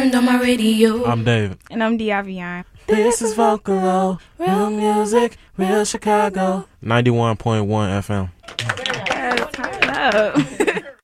and on my radio. I'm David. And I'm Diavion. This is Vocalo, real music, real Chicago. 91.1 FM. Yes, turn it up.